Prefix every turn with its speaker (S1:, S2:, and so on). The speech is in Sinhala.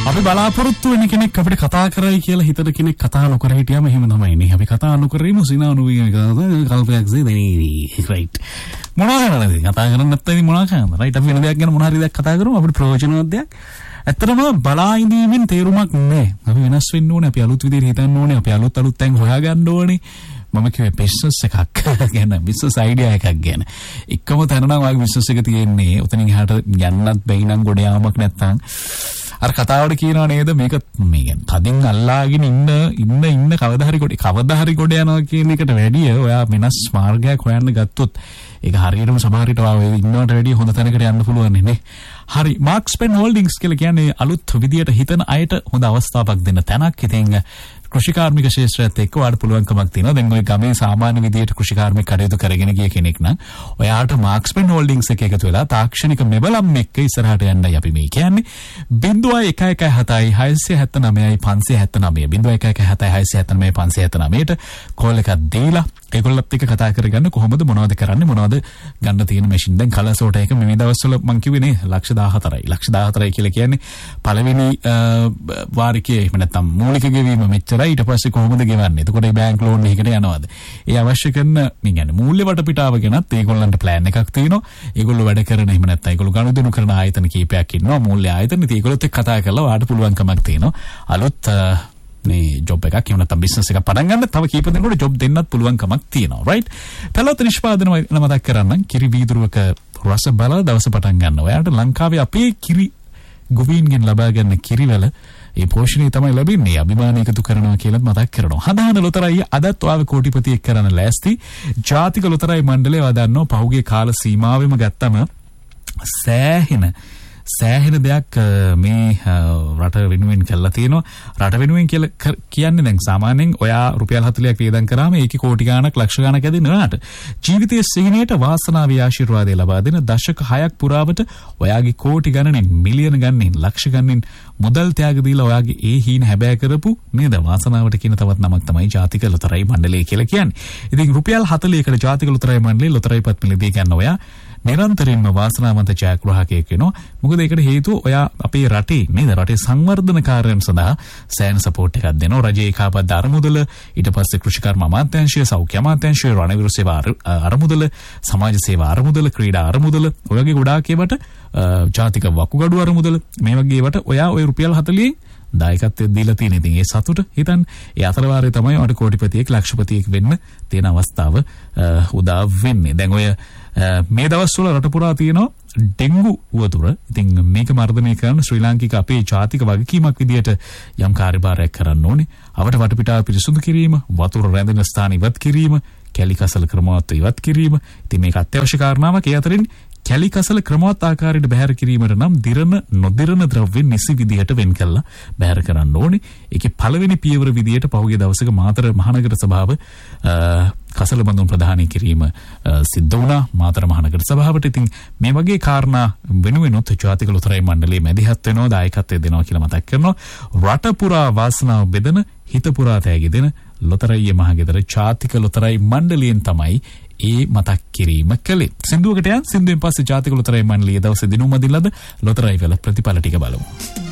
S1: අපි බලාපොරොත්තු වෙන කෙනෙක් අපිට කතා කරයි කියලා හිතන කෙනෙක් කතා නොකර හිටියම එහෙම තමයි නේ. අපි කතා නොකරේම සිනානු කියන කල්පයක් දෙන්නේ. රයිට්. මොනවා කරන්නද? කතා කරන්නේ නැත්නම් මොනවා කරන්නද? රයිට්. අපි වෙන දෙයක් ගැන මොන හරි දෙයක් කතා කරමු. අපිට ප්‍රයෝජනවත් දෙයක්. ඇත්තටම බලා ඉඳීමෙන් තේරුමක් නැහැ. අපි වෙනස් වෙන්න ඕනේ. අපි අලුත් විදිහට හිතන්න ඕනේ. අපි අලුත් තැන් හොයාගන්න ඕනේ. මම කිව්වේ බිස්නස් එකක් ගැන, බිස්නස් අයිඩියා එකක් ගැන. එකම තැන නම් ඔයගේ බිස්නස් එක තියෙන්නේ. උතනින් එහාට යන්නත් බැයි නම් ගොඩ යාමක් නැත්තම් අර කතාවට කියනවා නේද මේක මේ තදින් අල්ලාගෙන ඉන්න කවදා හරි ගොඩ යනවා කියන එකට වැඩිය ඔයා වෙනස් මාර්ගයක් හොයන්න ගත්තොත් ඒක හරියටම සමහර විට ඔයා ඉන්නවට වැඩිය හොඳ තැනකට යන්න පුළුවන් නේ. හරි. මාක්ස් පෙන් හෝල්ඩින්ග්ස් කියලා කියන්නේ අලුත් විදියට හිතන අයට හොඳ අවස්ථාවක් දෙන තැනක්. ඉතින් කෘෂිකාර්මික ශාස්ත්‍රයත් එක්ක ඔයාලට පුළුවන්කමක් තියෙනවා. දැන් ඔය ගමේ සාමාන්‍ය විදියට කෘෂිකාර්මික කටයුතු කරගෙන ගිය කෙනෙක් නම් ඔයාට මාක්ස් පෙන් හෝල්ඩින්ග්ස් එක එකතු වෙලා තාක්ෂණික මෙබලම් එක්ක ඉස්සරහට යන්නයි අපි මේ කියන්නේ. 0117 679 579 0117 679 579ට කෝල් එකක් දීලා ඒගොල්ලොත් එක්ක කතා කරගන්න කොහොමද මොනවද කරන්නේ මොනවද ගන්න තියෙන මැෂින්. දැන් කලසෝට එක මේ දවස්වල මං කිව්වේ නේ 14,000යි කියලා කියන්නේ පළවෙනි වාරිකයේ එහෙම නැත්නම් මූලික ගෙවීම මෙච්චරයි. ඊට පස්සේ කොහොමද ගෙවන්නේ? එතකොට මේ බැංක් ලෝන් එකකට යනවාද? ඒ අවශ්‍ය කරන මේ කියන්නේ මූල්‍ය වටපිටාව ගැනත් ඒගොල්ලන්ට ප්ලෑන් එකක් තියෙනවා. ඒගොල්ලෝ වැඩ කරන එහෙම නැත්නම් ඒගොල්ලෝ ගනුදෙනු කරන ආයතන කීපයක් ඉන්නවා. මූල්‍ය ආයතන. ඉතින් ඒගොල්ලොත් එක්ක කතා කරලා ඔයාලට පුළුවන්කමක් තියෙනවා. අලුත් මේ ජොබ් එකක් එහෙම නැත්නම් බිස්නස් එකක් පටන් ගන්න තව කීප දෙනෙකුට ජොබ් දෙන්නත් පුළුවන්කමක් තියෙනවා. රයිට්. පළවෙනි නිෂ්පාදනය මතක් කරගන්න කිරි වීදුරුවක රස බල දවස පටන් ගන්න. ඔයාලට ලංකාවේ අපේ කිරි ගොවීන්ගෙන් ලබා ගන්න කිරිවල ඒ පෝෂණය තමයි ලැබෙන්නේ. අභිමාන එකතු කරනවා කියලා මතක් කරනවා. හදාන ලොතරැයි අදත් ඔයාව කෝටිපතියෙක් කරන්න ලෑස්ති. ජාතික ලොතරැයි මණ්ඩලය වදන්නෝ පහුගිය කාල සීමාවෙම ගත්තම සෑහෙන දෙයක් මේ රට වෙනුවෙන් කළා තියෙනවා. රට වෙනුවෙන් කියලා කියන්නේ දැන් සාමාන්‍යයෙන් ඔයා රුපියල් 40ක් වියදම් කරාම ඒකේ කෝටි ගාණක් ලක්ෂ ගාණක් ඇදෙන රට. ජීවිතයේ සිහිනයට වාසනාවේ ආශිර්වාදය ලබා දෙන දශක 6ක් පුරාවට ඔයාගේ කෝටි ගණනින් මිලියන ගණනින් ලක්ෂ ගණනින් මුදල් ත්‍යාග දීලා ඔයාගේ ඒ හීන හැබෑ කරපු නේද වාසනාවට කියන තවත් නමක් තමයි ජාතික ලොතරැයි මණ්ඩලය කියලා කියන්නේ. ඉතින් රුපියල් 40කට ජාතික ලොතරැයි මණ්ඩලය ලොතරැයිපත් මිලදී ගන්න ඔයා නිරන්තරයෙන්ම වාසනාවන්ත ජයග්‍රාහකයෙක් වෙනවා. මොකද ඒකට හේතුව ඔයා අපේ රටේ නේද රටේ සංවර්ධන කාර්යයන් සඳහා සෑහෙන සපෝට් එකක් දෙනවා. රජයේ ඒකාබද්ධ අරමුදල, ඊට පස්සේ කෘෂිකර්ම අමාත්‍යාංශය, සෞඛ්‍ය අමාත්‍යාංශය, රණවිරු සේවා අරමුදල, සමාජ සේවා අරමුදල, ක්‍රීඩා අරමුදල, ඔය වගේ ගොඩාක් ඒවට ජාතික වකුගඩු අරමුදල මේ වගේ ඒවට ඔයා ඔය රුපියල් 40න් දායකත්වයක් දීලා තියෙන. ඉතින් ඒ සතුට හිතන්න ඒ අතරවාරේ තමයි ඔයාට කෝටිපතියෙක් ලක්ෂපතියෙක් වෙන්න තියෙන අවස්ථාව උදා වෙන්නේ. දැන් ඔය මේ දවස්වල රට පුරා තියෙනවා ඩෙන්ගු උවදුර. ඉතින් මේක මර්ධනය කරන ශ්‍රී ලාංකික අපේ ජාතික වගකීමක් විදියට යම් කාර්යභාරයක් කරන්න ඕනේ. අවට වටපිටාව පිරිසුදු කිරීම, වතුර රැඳෙන ස්ථාන ඉවත් කිරීම, කැලි කසල ක්‍රමවත් ඉවත් කිරීම. ඉතින් මේක අත්‍යවශ්‍ය කාරණාවක්. ඒ අතරින් කැලි කසල ක්‍රමවත් ආකාරයට බැහැර කිරීමට නම් දිරන නොදිරන ද්‍රව්‍ය නිසි විදිහට වෙන් කළා බැහැර කරන්න ඕනේ. ඒකේ පළවෙනි පියවර විදිහට පහුගිය දවසක මාතර මහනගර සභාව කසල බඳුන් ප්‍රදානය කිරීම සිද්ධ වුණා මාතර මහනගර සභාවට. ඉතින් මේ වගේ කාරණා වෙනුවෙනුත් ජාතික ලොතරැයි මණ්ඩලයේ මැදිහත් වෙනවා, දායකත්වය දෙනවා කියලා මතක් කරනවා. රට පුරා වාසනාව බෙදන, හිත පුරා තෑගි දෙන ලොතරැයි මහගෙදර ජාතික ලොතරැයි මණ්ඩලයෙන් තමයි ඒ මතක් කිරීම කළේ. සින්දුවකට යන් සින්දුවෙන් පස්සේ ජාතික ලොතරැයි මණ්ඩලයේ දවසේ දිනුම දිනලද ලොතරැයි වල ප්‍රතිඵල ටික බලමු.